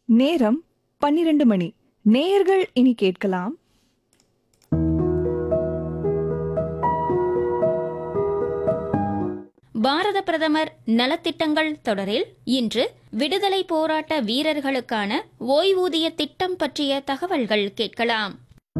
நேரம் 12 மணி. நேயர்கள் இனி கேட்கலாம். பாரத பிரதமர் நலத்திட்டங்கள் தொடரில் இன்று விடுதலை போராட்ட வீரர்களுக்கான ஓய்வூதிய திட்டம் பற்றிய தகவல்கள் கேட்கலாம்.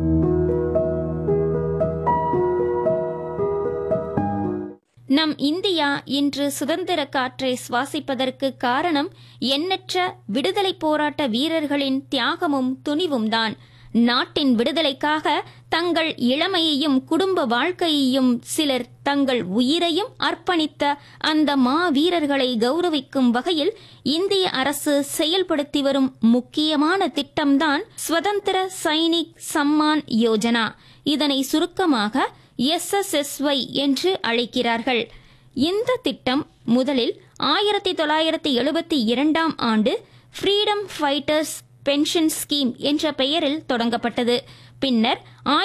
நம் இந்தியா இன்று சுதந்திர காற்றை சுவாசிப்பதற்கு காரணம் எண்ணற்ற விடுதலை போராட்ட வீரர்களின் தியாகமும் துணிவும் தான். நாட்டின் விடுதலைக்காக தங்கள் இளமையையும் குடும்ப வாழ்க்கையையும் சிலர் தங்கள் உயிரையும் அர்ப்பணித்த அந்த மாவீரர்களை கௌரவிக்கும் வகையில் இந்திய அரசு செயல்படுத்தி வரும் முக்கியமான திட்டம்தான் சுதந்திர சைனிக் சம்மான் யோஜனா. இதனை சுருக்கமாக SSSY என்று அழைக்கிறார்கள். இந்த திட்டம் முதலில் 1972 ஆண்டு ஃப்ரீடம் ஃபைட்டர்ஸ் பென்ஷன் ஸ்கீம் என்ற பெயரில் தொடங்கப்பட்டது. பின்னர்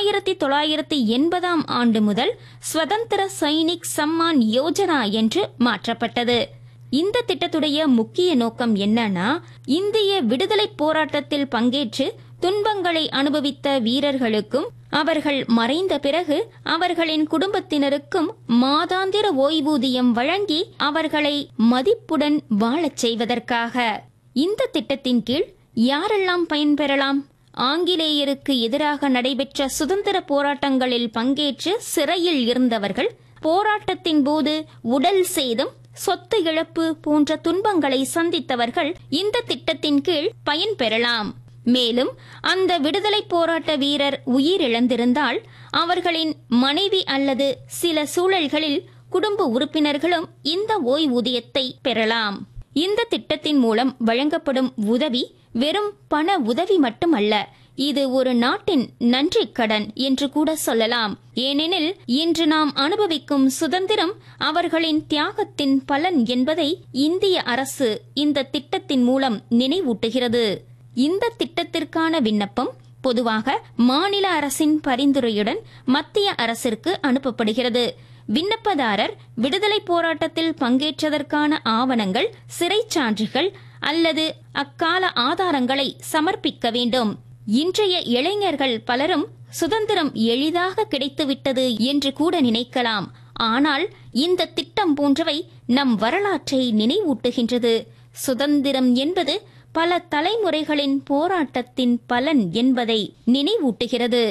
1980 ஆண்டு முதல் சுதந்திர சைனிக் சம்மான் யோஜனா என்று மாற்றப்பட்டது. இந்த திட்டத்துடைய முக்கிய நோக்கம் என்னன்னா, இந்திய விடுதலை போராட்டத்தில் பங்கேற்று துன்பங்களை அனுபவித்த வீரர்களுக்கும் அவர்கள் மறைந்த பிறகு அவர்களின் குடும்பத்தினருக்கும் மாதாந்திர ஓய்வூதியம் வழங்கி அவர்களை மதிப்புடன் வாழச் செய்வதற்காக. இந்த திட்டத்தின் கீழ் யாரெல்லாம் பயன்பெறலாம்? ஆங்கிலேயருக்கு எதிராக நடைபெற்ற சுதந்திர போராட்டங்களில் பங்கேற்று சிறையில் இருந்தவர்கள், போராட்டத்தின் போது உடல் சேதம், சொத்து இழப்பு போன்ற துன்பங்களை சந்தித்தவர்கள் இந்த திட்டத்தின் கீழ் பயன்பெறலாம். மேலும் அந்த விடுதலை போராட்ட வீரர் உயிரிழந்திருந்தால் அவர்களின் மனைவி அல்லது சில சூழல்களில் குடும்ப உறுப்பினர்களும் இந்த ஓய்வூதியத்தை பெறலாம். இந்த திட்டத்தின் மூலம் வழங்கப்படும் உதவி வெறும் பண உதவி மட்டுமல்ல, இது ஒரு நாட்டின் நன்றி கடன் என்று கூட சொல்லலாம். ஏனெனில் இன்று நாம் அனுபவிக்கும் சுதந்திரம் அவர்களின் தியாகத்தின் பலன் என்பதை இந்திய அரசு இந்த திட்டத்தின் மூலம் நினைவூட்டுகிறது. இந்த திட்டத்திற்கான விண்ணப்பம் பொதுவாக மாநில அரசின் பரிந்துரையுடன் மத்திய அரசிற்கு அனுப்பப்படுகிறது. விண்ணப்பதாரர் விடுதலை போராட்டத்தில் பங்கேற்றதற்கான ஆவணங்கள், சிறைச்சான்றுகள் அல்லது அக்கால ஆதாரங்களை சமர்ப்பிக்க வேண்டும். இன்றைய இளைஞர்கள் பலரும் சுதந்திரம் எளிதாக கிடைத்துவிட்டது என்று கூட நினைக்கலாம். ஆனால் இந்த திட்டம் போன்றவை நம் வரலாற்றை நினைவூட்டுகின்றது. சுதந்திரம் என்பது பல தலைமுறைகளின் போராட்டத்தின் பலன் என்பதை நினைவூட்டுகிறது.